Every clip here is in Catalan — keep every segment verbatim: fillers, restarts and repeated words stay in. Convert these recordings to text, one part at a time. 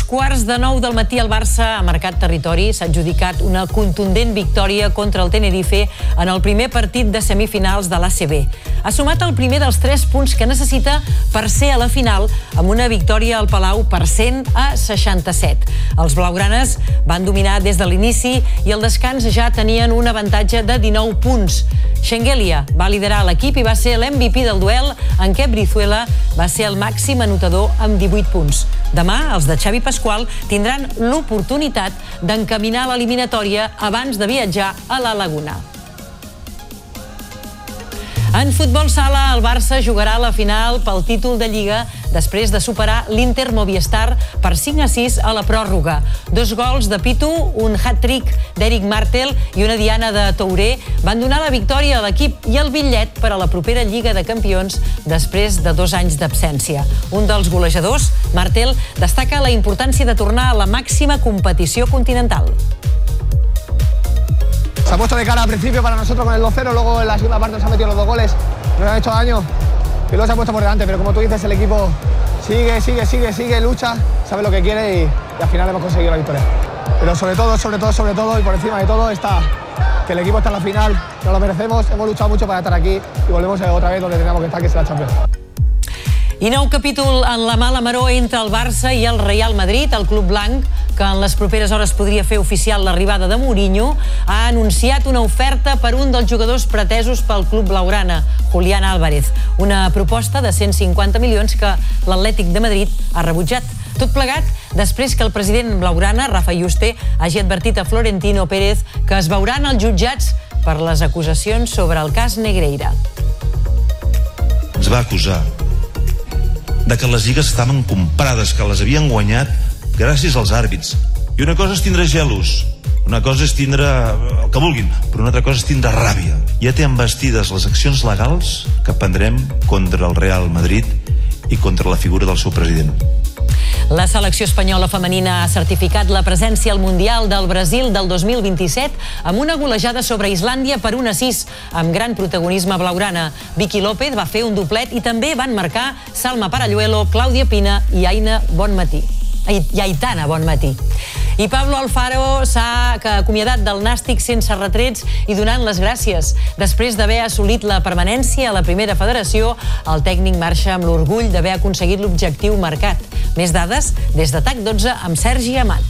quarts de nou del matí el Barça ha marcat territori, s'ha adjudicat una contundent victòria contra el Tenerife en el primer partit de semifinals de l'A C B. Ha sumat el primer dels tres punts que necessita per ser a la final amb una victòria al Palau per cent a seixanta-set. Els blaugranes van dominar des de l'inici i al descans ja tenien un avantatge de dinou punts. Shengelia va liderar l'equip i va ser l'M V P del duel en què Brizuela va ser el màxim anotador amb divuit punts. Demà, els de Xavi Pasqual tindran l'oportunitat d'encaminar l'eliminatòria abans de viatjar a la Laguna. En futbol sala, el Barça jugarà la final pel títol de Lliga després de superar l'Inter Movistar per cinc a sis a la pròrroga. Dos gols de Pitu, un hat-trick d'Eric Martel i una diana de Touré van donar la victòria a l'equip i el bitllet per a la propera Lliga de Campions després de dos anys d'absència. Un dels golejadors, Martel, destaca la importància de tornar a la màxima competició continental. Se ha puesto de cara al principio para nosotros con el dos cero, luego en la segunda parte nos han metido los dos goles, nos han hecho daño y luego se ha puesto por delante, pero como tú dices, el equipo sigue, sigue, sigue, sigue, lucha, sabe lo que quiere y, y al final hemos conseguido la victoria. Pero sobre todo, sobre todo, sobre todo y por encima de todo está que el equipo está en la final, nos lo merecemos, hemos luchado mucho para estar aquí y volvemos otra vez donde teníamos que estar, que es la Champions. I nou capítol en la mala maror entre el Barça i el Real Madrid. El club blanc, que en les properes hores podria fer oficial l'arribada de Mourinho, ha anunciat una oferta per un dels jugadors pretesos pel club blaugrana, Julián Álvarez. Una proposta de cent cinquanta milions que l'Atlètic de Madrid ha rebutjat. Tot plegat després que el president blaugrana, Rafa Yuste, hagi advertit a Florentino Pérez que es veuran els jutjats per les acusacions sobre el cas Negreira. Ens va acusar de que les lligues estaven comprades, que les havien guanyat gràcies als àrbits. I una cosa és tindre gelos, una cosa és tindre el que vulguin, però una altra cosa és tindre ràbia. Ja té embestides les accions legals que prendrem contra el Real Madrid i contra la figura del seu president. La selecció espanyola femenina ha certificat la presència al Mundial del Brasil del dos mil vint-i-set amb una golejada sobre Islàndia per un a sis, amb gran protagonisme blaugrana. Vicky López va fer un doblet i també van marcar Salma Paralluelo, Clàudia Pina i Aina Bonmatí. I Aitana Bonmatí. I Pablo Alfaro s'ha acomiadat del Nàstic sense retrets i donant les gràcies. Després d'haver assolit la permanència a la primera federació, el tècnic marxa amb l'orgull d'haver aconseguit l'objectiu marcat. Més dades des de TAC dotze amb Sergi Amat.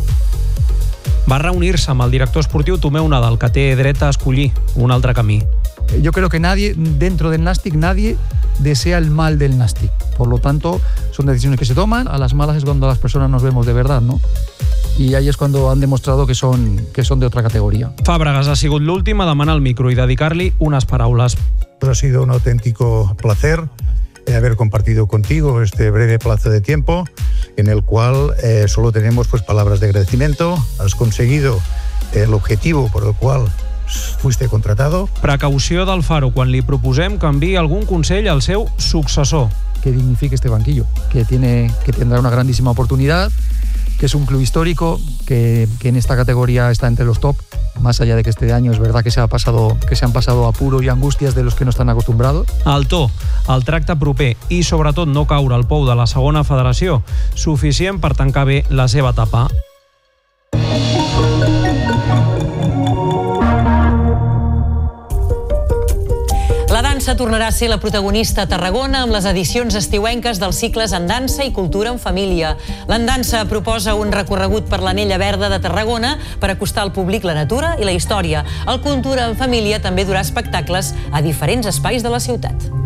Va reunir-se amb el director esportiu Tomeu Nadal, que té dret a escollir un altre camí. Yo creo que nadie, dentro del Nàstic, nadie desea el mal del Nàstic. Por lo tanto, son decisiones que se toman. A las malas es cuando las personas nos vemos de verdad, ¿no? Y ahí es cuando han demostrado que son, que son de otra categoría. Fàbregas ha sigut l'últim a demanar el micro i dedicar-li unes paraules. Ha sido un auténtico placer haber compartido contigo este breve plazo de tiempo en el cual eh, solo tenemos pues palabras de agradecimiento. Has conseguido el objetivo por el cual fuiste contratado. Precaució d'Alfaro quan li proposem que enviï algun consell al seu successor. Que dignifique este banquillo, que, tiene, que tendrá una grandísima oportunidad, que es un club histórico, que, que en esta categoría está entre los top, más allá de que este año es verdad que se, ha pasado, que se han pasado apuros y angustias de los que no están acostumbrados. El to, el tracte proper i sobretot no caure al pou de la segona federació, suficient per tancar bé la seva etapa. La dansa tornarà a ser la protagonista a Tarragona amb les edicions estiuenques dels cicles en dansa i cultura en família. L'Endansa proposa un recorregut per l'Anella Verda de Tarragona per acostar al públic la natura i la història. El Cultura en Família també durà espectacles a diferents espais de la ciutat.